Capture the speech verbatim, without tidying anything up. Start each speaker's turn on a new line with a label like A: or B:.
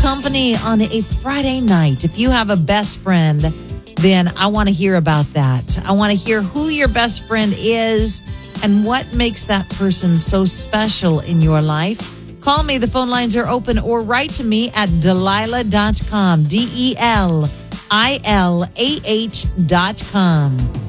A: company on a Friday night. If you have a best friend, then I want to hear about that. I want to hear who your best friend is and what makes that person so special in your life. Call me. The phone lines are open, or write to me at Delilah dot com. D E L I L A H dot com.